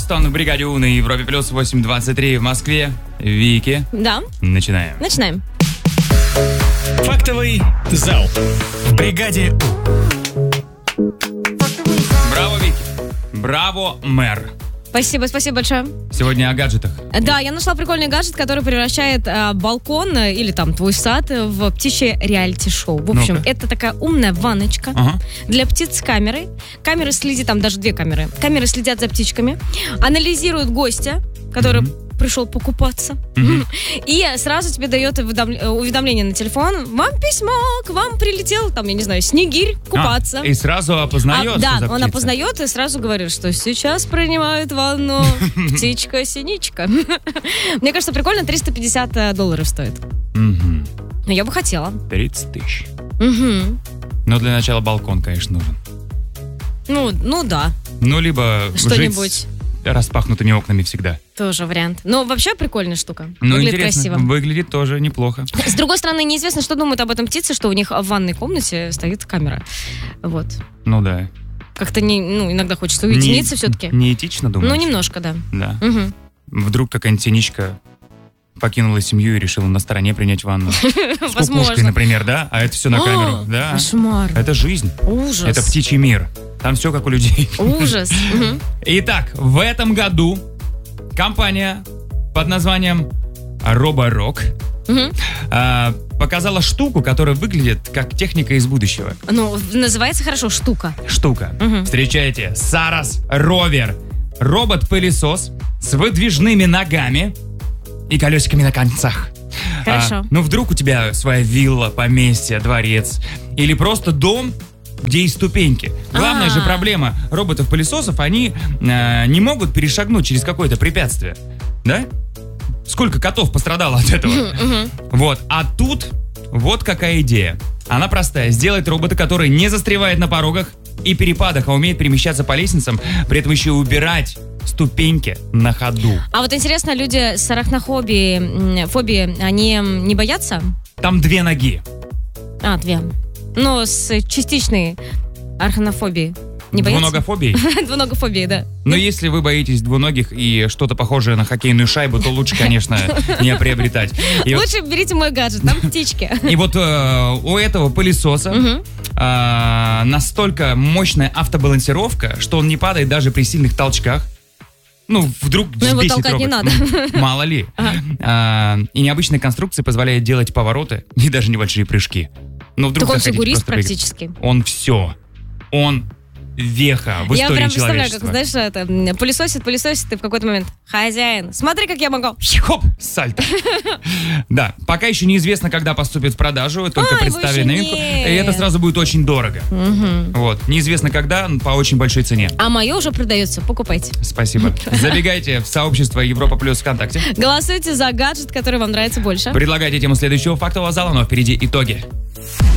Бостон в бригаде У на Европе плюс 8:23 в Москве. Вики. Да. Начинаем. Фактовый зал в бригаде У. Браво, Вики. Браво, мэр. Спасибо большое. Сегодня о гаджетах. Да, я нашла прикольный гаджет, который превращает балкон или там твой сад в птичье реалити-шоу. В общем, Ну-ка. это такая умная ванночка для птиц с камерой. Камеры следят, там даже 2 камеры. Камеры следят за птичками, анализируют гостя, который пришел покупаться. И сразу тебе дает уведомление на телефон. Вам письмо, к вам прилетел, там, я не знаю, снегирь купаться. И сразу опознает, Да, что за он птица. опознает и сразу говорит, что сейчас принимает ванну птичка-синичка. Мне кажется, прикольно, $350 стоит. Мгм. Но я бы хотела. 30 тысяч. Мгм. Но для начала балкон, конечно, нужен. Ну да, Ну, либо что-нибудь. жить с распахнутыми окнами всегда. Тоже вариант. Но вообще прикольная штука. Ну, Выглядит интересно. красиво. Выглядит тоже неплохо. С другой стороны, неизвестно, что думают об этом птицы, что у них в ванной комнате стоит камера. Вот. Ну да. Как-то иногда хочется уединиться все-таки. Неэтично, думаешь? Ну, немножко, да. Да. Мгм. Вдруг какая-нибудь синичка покинула семью и решила на стороне принять ванну. С кукушкой, Возможно. например, да? А это все на камеру. Да. Кошмар. Это жизнь. Ужас. Это птичий мир. Там все как у людей. Ужас. Мгм. Итак, в этом году компания под названием Роборок Мгм. показала штуку, которая выглядит как техника из будущего. Ну, называется хорошо штука. Штука. Мгм. Встречайте, Сарас Ровер. Робот-пылесос с выдвижными ногами и колесиками на концах. Хорошо. Ну, вдруг у тебя своя вилла, поместье, дворец или просто дом, где есть ступеньки. Главная же проблема роботов-пылесосов, они не могут перешагнуть через какое-то препятствие. Да? Сколько котов пострадало от этого? Вот. А тут вот какая идея. Она простая. Сделать робота, который не застревает на порогах и перепадах, а умеет перемещаться по лестницам, при этом еще и убирать ступеньки на ходу. А вот интересно, люди с арахнофобией, они не боятся? Там 2 ноги. 2. Но с частичной арахнофобией не боятся? Двуногофобией. Двуногофобией, да. Но если вы боитесь двуногих и что-то похожее на хоккейную шайбу, то лучше, конечно, не приобретать. И вот- Лучше берите мой гаджет, там птички. И вот у этого пылесоса настолько мощная автобалансировка, что он не падает даже при сильных толчках. Ну, вдруг Ну, его взбесит толкать не робот. надо. Мало ли. И необычная конструкция позволяет делать повороты и даже небольшие прыжки. Ну, вдруг Так он захотите фигурист просто прыгать. практически. Он все. Он веха в Я истории прям представляю, человечества. как, знаешь, это, пылесосит, и в какой-то момент: хозяин, смотри, как я могу. Хоп, сальто. Да, пока еще неизвестно, когда поступит в продажу, только его представили еще новинку. нет. И это сразу будет очень дорого. Вот, неизвестно когда, по очень большой цене. А мое уже продается, покупайте. Спасибо. Забегайте в сообщество Европа Плюс ВКонтакте. Голосуйте за гаджет, который вам нравится больше. Предлагайте тему следующего фактового зала, но впереди итоги.